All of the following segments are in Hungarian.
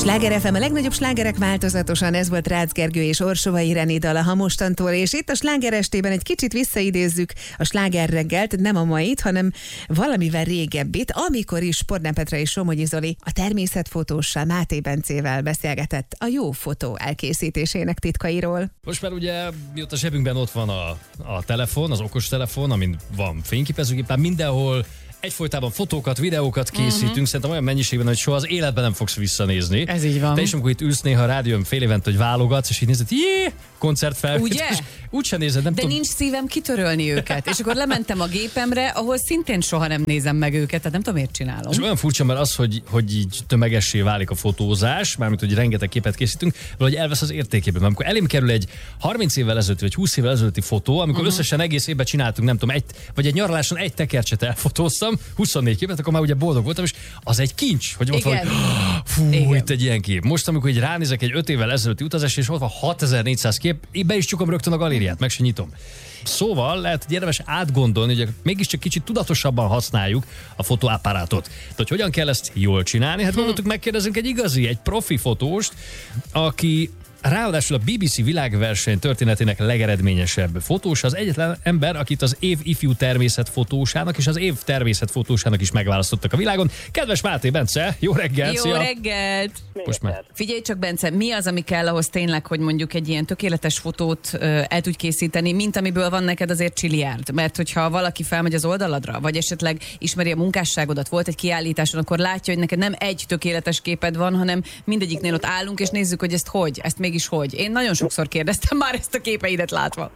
Sláger FM, a legnagyobb slágerek változatosan, ez volt Rácz Gergő és Orsova Ireni dala Ha mostantól, és itt a Sláger estében egy kicsit visszaidézzük a sláger reggelt, nem a mait, hanem valamivel régebbit, amikor is Podne Petra és Somogyi Zoli a természetfotóssal, Máté Bencével beszélgetett a jó fotó elkészítésének titkairól. Most már ugye, mióta zsebünkben ott van a telefon, az okostelefon, amin van fényképezőgép, már mindenhol egyfolytában fotókat, videókat készítünk, szerintem olyan mennyiségben, hogy soha az életben nem fogsz visszanézni. Ez így van. Te is, amikor itt ülsz néha a rádión fél évente, hogy válogatsz, és így nézed, koncertfelvétel. Úgy sem nézed, nem De tudom. nincs szívem kitörölni őket. És akkor lementem a gépemre, ahol szintén soha nem nézem meg őket, tehát nem tudom, miért csinálom. És olyan furcsa, mert az, hogy így tömegessé válik a fotózás, mármint, hogy rengeteg képet készítünk, valahogy elvesz az értékében. Mert amikor elém kerül egy 30 évvel ezelőtti, vagy 20 évvel ezelőtti fotó, amikor összesen egész évben csináltunk, nem tudom, egy nyaraláson egy tekercset elfotóztam, 24 képet, akkor már ugye boldog voltam, és az egy kincs, hogy ott van, hogy itt egy ilyen kép. Most, amikor így ránézek egy 5 évvel ezelőtti utazás, és ott van 6400 kép, be is csukom rögtön a galériát, meg se nyitom. Szóval lehet, hogy érdemes átgondolni, hogy mégiscsak kicsit tudatosabban használjuk a fotóapparátot. De hogy hogyan kell ezt jól csinálni? Hát gondoltuk, megkérdezünk egy profi fotóst, aki ráadásul a BBC világverseny történetének legeredményesebb fotós, az egyetlen ember, akit az év ifjú természetfotósának és az év természetfotósának is megválasztottak a világon. Kedves Máté Bence, jó reggelt! Jó reggelt! Most már. Figyelj csak, Bence, mi az, ami kell ahhoz tényleg, hogy mondjuk egy ilyen tökéletes fotót el tudj készíteni, mint amiből van neked azért csiliárd? Mert hogyha valaki felmegy az oldaladra, vagy esetleg ismeri a munkásságodat, volt egy kiállításon, akkor látja, hogy neked nem egy tökéletes képed van, hanem mindegyiknél ott állunk, és nézzük, hogy ezt mégis hogy. Én nagyon sokszor kérdeztem már ezt a képeidet látva.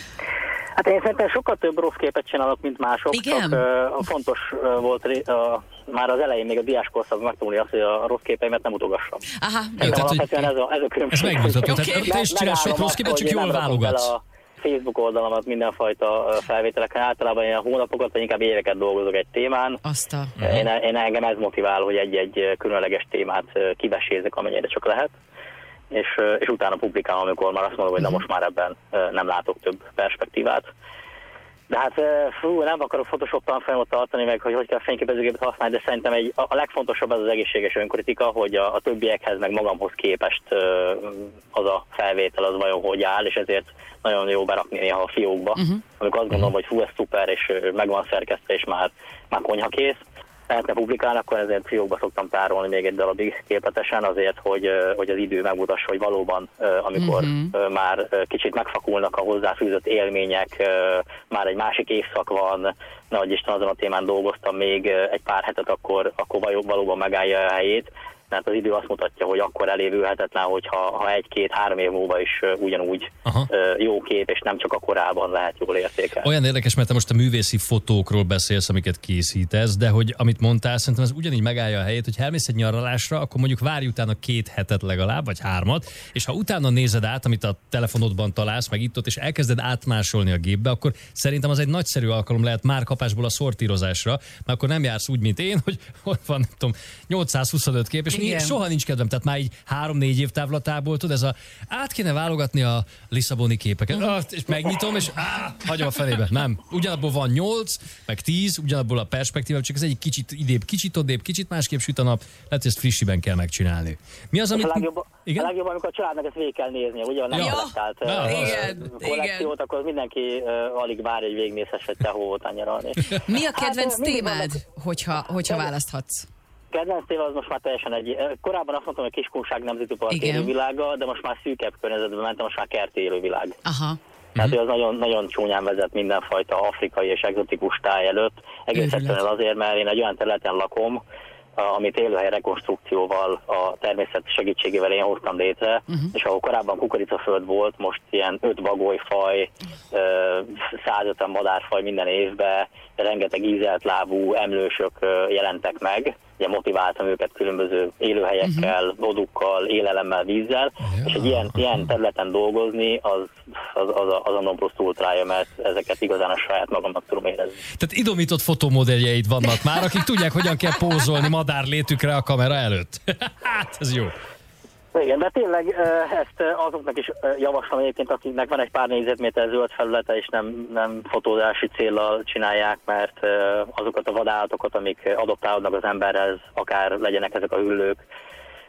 Hát én szerintem sokkal több rossz képet csinálok, mint mások. Igen? Csak fontos volt már az elején, még a diáskorszakban megtanulni azt, hogy a rossz képeimet nem utogassam. Aha, jó. Alapvetően ez a különbség. Ez megmutató. Tehát te is csinálsz sok rossz képet, csak jól válogatsz. A Facebook oldalamat mindenfajta felvételeken, általában ilyen hónapokat, vagy inkább éveket dolgozok egy témán. Én engem ez motivál, hogy egy különleges témát kivesézzek, amennyire csak lehet. És utána publikálom, amikor már azt mondom, hogy na most már ebben nem látok több perspektívát. De hát nem akarok Photoshop tanfolyamot tartani meg, hogy kell fényképezőgépet használni, de szerintem a legfontosabb az egészséges önkritika, hogy a többiekhez meg magamhoz képest az a felvétel az vajon hogy áll, és ezért nagyon jó berakni néha a fiókba, amikor azt gondolom, hogy ez szuper, és meg van szerkesztve, és már konyhakész. Lehetne publikálni, akkor ezért fiókba szoktam tárolni még egy darabig képletesen azért, hogy az idő megmutassa, hogy valóban amikor már kicsit megfakulnak a hozzáfűzött élmények, már egy másik évszak van, nehogy Isten azon a témán dolgoztam még egy pár hetet, akkor valóban megállja a helyét. Mert az idő azt mutatja, hogy akkor elévülhetetlen, hogyha 1-2-3 év múlva is ugyanúgy jó kép, és nem csak a korában lehet jól értékelni. Olyan érdekes, mert te most a művészi fotókról beszélsz, amiket készítesz, de hogy amit mondtál, szerintem ez ugyanígy megállja a helyét, hogy elmész egy nyaralásra, akkor mondjuk várj utána 2 hetet legalább, vagy 3, és ha utána nézed át, amit a telefonodban találsz, meg itt-ott, és elkezded átmásolni a gépbe, akkor szerintem az egy nagyszerű alkalom lehet már kapásból a szortírozásra, mert akkor nem jársz úgy, mint én, hogy van, nem tudom, 825 kép, és soha nincs kedvem, tehát már így 3-4 év távlatából, tudod, át kéne válogatni a lisszaboni képeket, és megnyitom, és hagyom a felébe. Nem. Ugyanabból van 8, meg 10, ugyanabból a perspektíva, csak ez egy kicsit idébb, kicsit odébb, kicsit másképp süt a nap, lehet, hogy ezt frissiben kell megcsinálni. Mi az, amit... A legjobb, amikor a családnak ezt végig kell néznie, ugye? Nem kollekciót, akkor mindenki alig vár, hogy végignézhesse egy tehót anyaralni. Mi a kedvenc témád, hogyha választhatsz? Kedvenc téma az most már teljesen korábban azt mondtam, hogy Kiskunság nemzeti park élővilága, de most már szűkebb környezetben mentem, most már kerti élővilág. Tehát az nagyon, nagyon csúnyán vezet mindenfajta afrikai és egzotikus táj előtt. Egész egyszerűen azért, mert én egy olyan területen lakom, amit élőhely rekonstrukcióval, a természet segítségével én hoztam létre, és ahol korábban kukoricaföld volt, most ilyen 5 bagolyfaj, 150 madárfaj minden évben, rengeteg ízelt lábú emlősök jelentek meg. Ugye motiváltam őket különböző élőhelyekkel, vodukkal, élelemmel, vízzel, és egy ilyen területen dolgozni, az a non plus ultrája, mert ezeket igazán a saját magamnak tudom érezni. Tehát idomított fotomodelljeid vannak már, akik tudják, hogyan kell pózolni madárlétükre a kamera előtt. Hát, ez jó. Igen, de tényleg ezt azoknak is javaslom egyébként, akiknek van egy pár négyzetméter zöld felülete, és nem fotózási céllal csinálják, mert azokat a vadállatokat, amik adoptálódnak az emberhez, akár legyenek ezek a hüllők,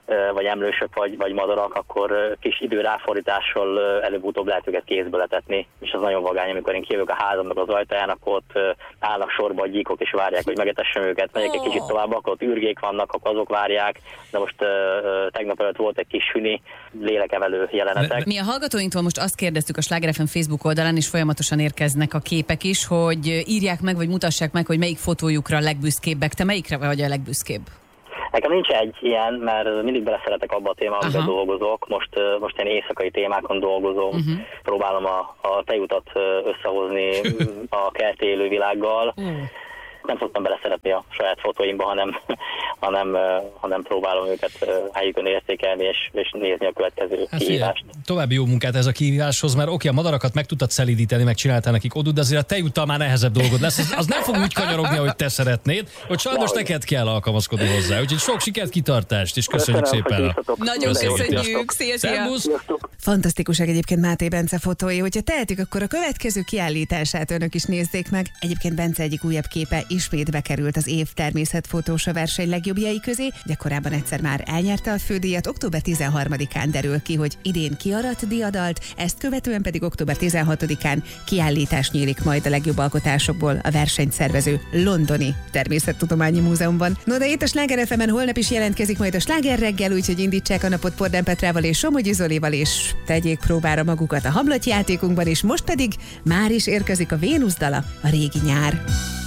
vagy emlősök, vagy madarak, akkor kis időráfordítással előbb-utóbb lehet őket kézbe letetni, és az nagyon vagány, amikor én kijövök a házamnak az ajtaján, akkor ott állnak sorba a gyíkok, és várják, hogy megetessem őket, megyek egy kicsit tovább, akkor ott ürgék vannak, akkor azok várják, de most tegnap előtt volt egy kis süni, lélekemelő jelenetek. Mi a hallgatóinktól most azt kérdeztük a Sláger FM Facebook oldalán, és folyamatosan érkeznek a képek is, hogy írják meg, vagy mutassák meg, hogy melyik fotójukra a legbüszkébbek. Te melyikre vagy a legbüszkébb? Nekem nincs egy ilyen, mert mindig beleszeretek abba a témába, amiben dolgozok. Most én éjszakai témákon dolgozom, próbálom a tejutat összehozni a kerti élővilággal. Nem szoktam beleszeretni a saját fotóimba, hanem próbálom őket helyükön értékelni, és nézni a következő kihívást. További jó munkát ez a kihíváshoz, mert oké, a madarakat meg tudtad szelídíteni, meg csináltál nekik odút, de azért a tejúttal már nehezebb dolgod lesz. Az nem fog úgy kanyarogni, ahogy te szeretnéd, hogy sajnos neked kell alkalmazkodni hozzá. Úgyhogy sok sikert, kitartást, és köszönjük szépen. Nagyon köszönjük. Szia. Fantasztikusak egyébként Máté Bence fotói. Hogyha tehetik, akkor a következő kiállítását önök is nézzék meg. Egyébként Bence egyik újabb képe ismét bekerült az év természetfotósa verseny legjobbjai közé, de korábban egyszer már elnyerte a fődíjat. Október 13-án derül ki, hogy idén kiaradt diadalt, ezt követően pedig október 16-án kiállítás nyílik majd a legjobb alkotásokból a versenyt szervező Londoni Természettudományi Múzeumban. No, de itt a Sláger FM-en holnap is jelentkezik majd a Sláger reggel, úgyhogy indítsák a napot Pordán Petrával és Somogyi Zolival, és tegyék próbára magukat a hamlatjátékunkban, és most pedig már is érkezik a Vénusz dala, a Régi nyár.